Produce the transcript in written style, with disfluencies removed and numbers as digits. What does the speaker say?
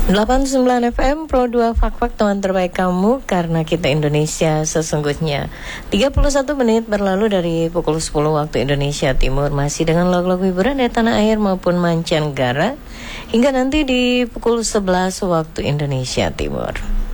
89 FM Pro 2 Fak-Fak, teman terbaik kamu, karena kita Indonesia sesungguhnya. 31 menit berlalu dari pukul 10 waktu Indonesia Timur. Masih dengan lagu-lagu hiburan dari tanah air maupun mancanegara, hingga nanti di pukul 11 waktu Indonesia Timur.